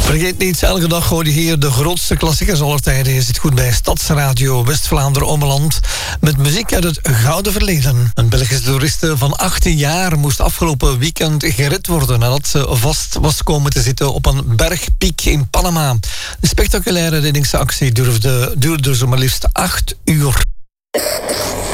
Vergeet niet, elke dag hoor je hier de grootste klassiekers aller tijden. Je zit goed bij Stadsradio West-Vlaanderen-Ommeland met muziek uit het gouden verleden. Een Belgische toeriste van 18 jaar moest afgelopen weekend gered worden nadat ze vast was komen te zitten op een bergpiek in Panama. De spectaculaire reddingsactie duurde zo maar liefst 8 uur.